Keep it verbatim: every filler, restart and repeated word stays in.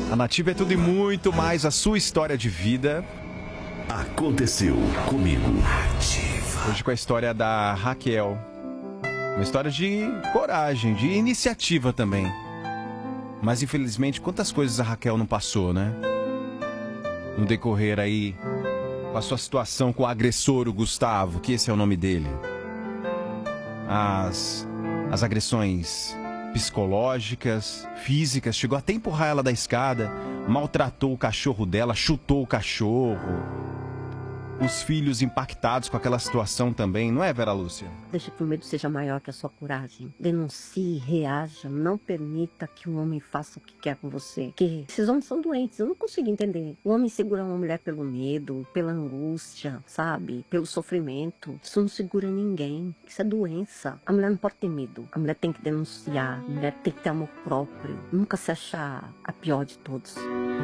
A Nativa é tudo e muito mais, a sua história de vida. Aconteceu comigo. Hoje com a história da Raquel. Uma história de coragem, de iniciativa também. Mas infelizmente, quantas coisas a Raquel não passou, né? No decorrer aí, com a sua situação com o agressor, o Gustavo, que esse é o nome dele. As, as agressões psicológicas, físicas, chegou até a empurrar ela da escada, maltratou o cachorro dela, chutou o cachorro. Os filhos impactados com aquela situação também, não é, Vera Lúcia? Deixa que o medo seja maior que a sua coragem. Denuncie, reaja, não permita que um homem faça o que quer com você. Porque esses homens são doentes, eu não consigo entender. O homem segura uma mulher pelo medo, pela angústia, sabe? Pelo sofrimento. Isso não segura ninguém. Isso é doença. A mulher não pode ter medo. A mulher tem que denunciar. A mulher tem que ter amor próprio. Nunca se achar a pior de todos.